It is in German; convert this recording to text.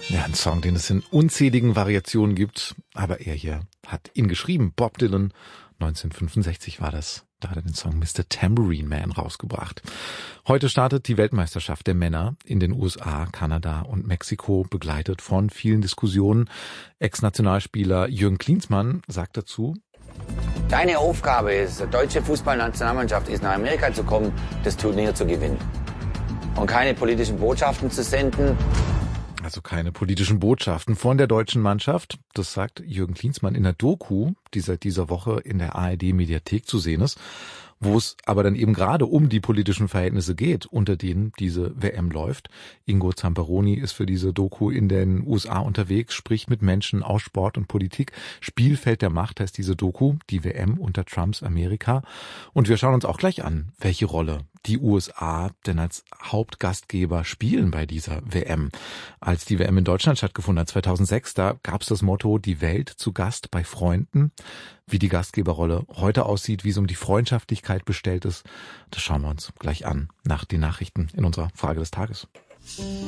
Ja, ein Song, den es in unzähligen Variationen gibt, aber er hier hat ihn geschrieben. Bob Dylan, 1965 war das. Da hat er den Song Mr. Tambourine Man rausgebracht. Heute startet die Weltmeisterschaft der Männer in den USA, Kanada und Mexiko, begleitet von vielen Diskussionen. Ex-Nationalspieler Jürgen Klinsmann sagt dazu: Deine Aufgabe ist, die deutsche Fußballnationalmannschaft ist, nach Amerika zu kommen, das Turnier zu gewinnen. Und keine politischen Botschaften zu senden. Also keine politischen Botschaften von der deutschen Mannschaft. Das sagt Jürgen Klinsmann in der Doku, die seit dieser Woche in der ARD-Mediathek zu sehen ist, wo es aber dann eben gerade um die politischen Verhältnisse geht, unter denen diese WM läuft. Ingo Zamperoni ist für diese Doku in den USA unterwegs, spricht mit Menschen aus Sport und Politik. Spielfeld der Macht heißt diese Doku, die WM unter Trumps Amerika. Und wir schauen uns auch gleich an, welche Rolle die USA denn als Hauptgastgeber spielen bei dieser WM. Als die WM in Deutschland stattgefunden hat, 2006, da gab es das Motto, die Welt zu Gast bei Freunden. Wie die Gastgeberrolle heute aussieht, wie es um die Freundschaftlichkeit bestellt ist, das schauen wir uns gleich an nach den Nachrichten in unserer Frage des Tages.